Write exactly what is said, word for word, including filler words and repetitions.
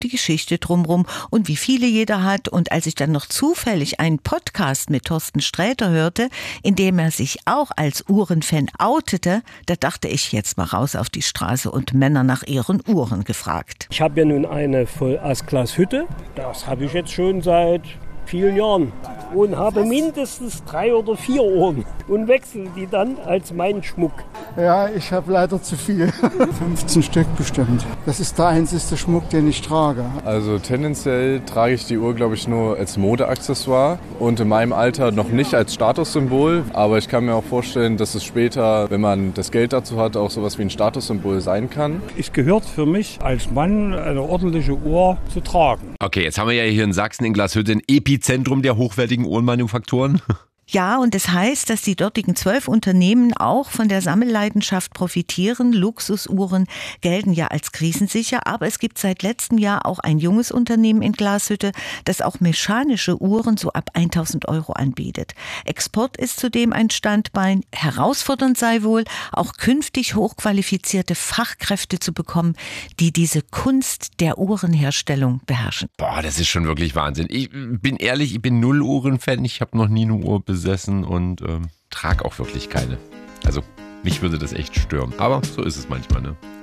die Geschichte drumherum und wie viele jeder hat. Und als ich dann noch zufällig einen Podcast mit Thorsten Sträter hörte, in dem er sich auch als Uhrenfan outete, da dachte ich, jetzt mal raus auf die Straße und Männer nach ihren Uhren gefragt. Ich habe ja nun eine Voll-Erstglas-Hütte, das habe ich jetzt schon seit vielen Jahren und habe mindestens drei oder vier Uhren und wechsle die dann als meinen Schmuck. Ja, ich habe leider zu viel. fünfzehn Stück bestimmt. Das ist der einzige Schmuck, den ich trage. Also tendenziell trage ich die Uhr, glaube ich, nur als Modeaccessoire und in meinem Alter noch nicht als Statussymbol. Aber ich kann mir auch vorstellen, dass es später, wenn man das Geld dazu hat, auch sowas wie ein Statussymbol sein kann. Es gehört für mich als Mann eine ordentliche Uhr zu tragen. Okay, jetzt haben wir ja hier in Sachsen in Glashütte ein Epizentrum der hochwertigen Uhrenmanufakturen. Ja, und das heißt, dass die dortigen zwölf Unternehmen auch von der Sammelleidenschaft profitieren. Luxusuhren gelten ja als krisensicher, aber es gibt seit letztem Jahr auch ein junges Unternehmen in Glashütte, das auch mechanische Uhren so ab tausend Euro anbietet. Export ist zudem ein Standbein. Herausfordernd sei wohl, auch künftig hochqualifizierte Fachkräfte zu bekommen, die diese Kunst der Uhrenherstellung beherrschen. Boah, das ist schon wirklich Wahnsinn. Ich bin ehrlich, ich bin null Uhrenfan. Ich habe noch nie eine Uhr besessen. besessen und ähm, trage auch wirklich keine. Also mich würde das echt stören. Aber so ist es manchmal, ne?